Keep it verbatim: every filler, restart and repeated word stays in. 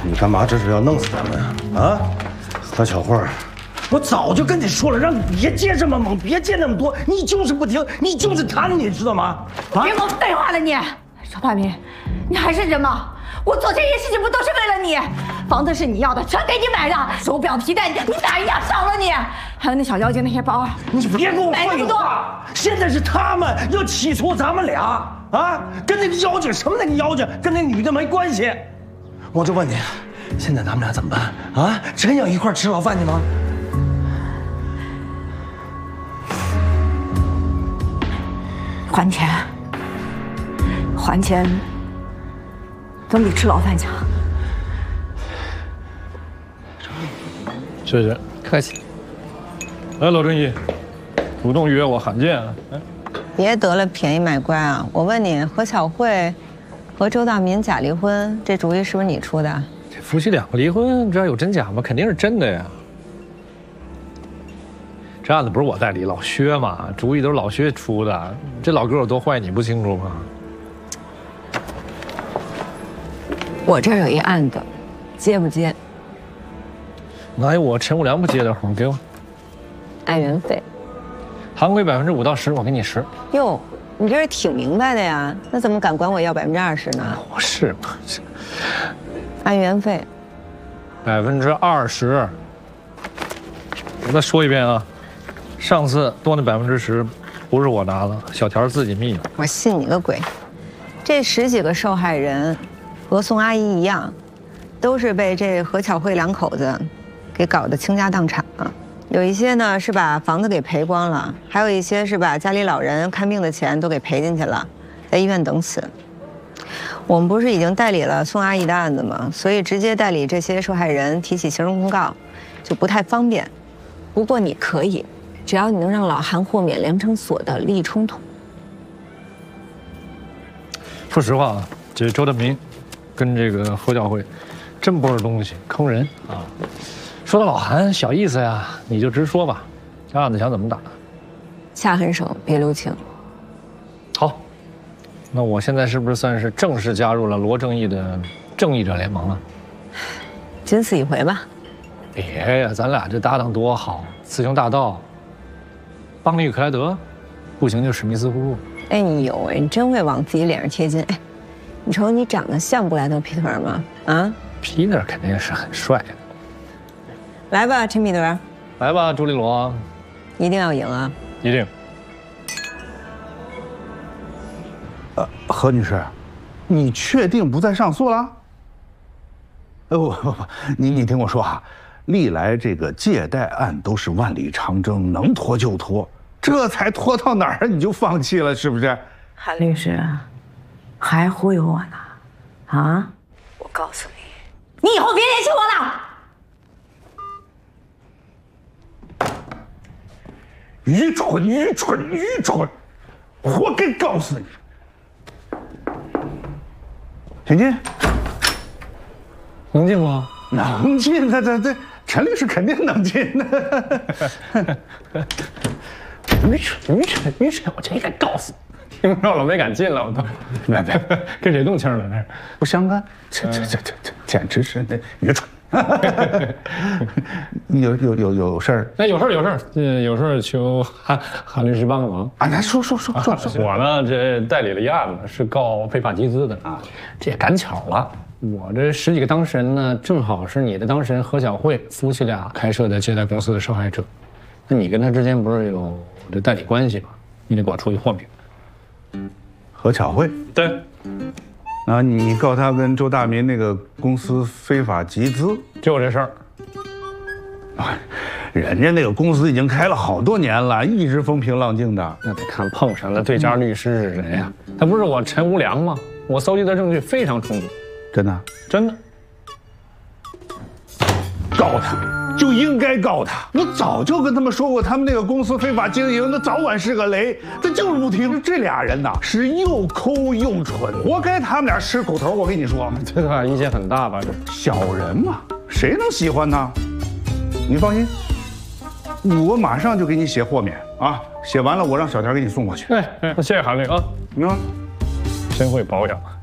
你干嘛这是要弄死咱们呀？啊，何小慧，我早就跟你说了，让你别接这么猛，别接那么多，你就是不听，你就是贪，你知道吗？啊！ 别跟我废话了你，周大明，你还是人吗？我做这些事情不都是为了你？房子是你要的，全给你买的，手表、皮带，你哪一样少了你？还有那小妖精那些包， 你别跟我废话！现在是他们要起诉咱们俩啊，跟那个妖精什么那个妖精跟那女的没关系。我就问你，现在咱们俩怎么办啊？真要一块吃牢饭去吗？ 还钱，还钱，总比吃牢饭强。 谢谢，客气。来，老正义，主动约我罕见啊！哎， 别得了便宜卖乖啊！我问你，何小慧和周大民假离婚，这主意是不是你出的？ 这夫妻两个离婚，这要有真假吗？肯定是真的呀。这案子不是我代理，老薛嘛，主意都是老薛出的。这老哥有多坏，你不清楚吗？ 我这儿有一案子，接不接？ 哪有我陈五良不接的活？给我按原费， 行规百分之五到十，我给你十。 哟，你这是挺明白的呀，那怎么敢管我要百分之二十呢？ 我是嘛， 按原费， 百分之二十。我再说一遍啊，上次多那百分之十，不是我拿的，小条自己密了。 我信你个鬼！这十几个受害人，和宋阿姨一样，都是被这何巧慧两口子给搞得倾家荡产了。有一些呢是把房子给赔光了，还有一些是把家里老人看病的钱都给赔进去了，在医院等死。我们不是已经代理了宋阿姨的案子吗？所以直接代理这些受害人提起刑事公告，就不太方便。不过你可以，只要你能让老韩豁免良辰所得利益冲突。 说实话啊，这周大民跟这个何小慧真不是东西，坑人啊！说到老韩，小意思呀，你就直说吧，这案子想怎么打？ 下狠手，别留情。 好，那我现在是不是算是正式加入了罗正义的正义者联盟了？ 仅此一回吧。 别呀，咱俩这搭档多好，雌雄大盗，邦利与克莱德，不行就史密斯夫妇。 哎，你有哎，你真会往自己脸上贴金。哎，你瞅你长得像布莱德·皮特吗？啊， 皮特肯定是很帅的。 来吧，陈彼得， 来吧，朱立罗， 一定要赢啊！ 一定。 呃，何女士，你确定不再上诉了？呃，不不不，你你听我说啊，历来这个借贷案都是万里长征，能拖就拖，这才拖到哪儿你就放弃了，是不是？ 韩律师，还忽悠我呢？啊！我告诉你，你以后别联系我了。 愚蠢，愚蠢，愚蠢，活该告死你！请进。 能进吗？ 能进，这这这，陈律师肯定能进的。 愚蠢，愚蠢，愚蠢！我真应该告诉你，听着了没敢进了，我都。 别别， 跟谁动气了？这不相干，这这这这这简直是那愚蠢。有有有有事儿？ 那有事儿有事儿，嗯，有事儿求韩韩律师帮个忙啊！来说说说说说。 我呢，这代理了一案子，是告非法集资的啊。这也赶巧了，我这十几个当事人呢，正好是你的当事人何小慧夫妻俩开设的借贷公司的受害者。那你跟他之间不是有这代理关系吗？你得给我出一豁免。 何巧慧？ 对。 啊，你告他跟周大民那个公司非法集资， 就这事儿。 啊，人家那个公司已经开了好多年了，一直风平浪静的。 那得看碰上了对家律师是谁呀？他不是我陈无良吗？我搜集的证据非常充足。 真的？ 真的。 告他，就应该告他。我早就跟他们说过，他们那个公司非法经营，那早晚是个雷。他就是不听。这俩人呐，是又抠又蠢，活该他们俩吃苦头。我跟你说， 这个意见很大吧？这小人嘛，谁能喜欢呢？你放心，我马上就给你写豁免啊！写完了，我让小田给你送过去。 哎哎，谢谢韩律啊， 明白？ 真会保养。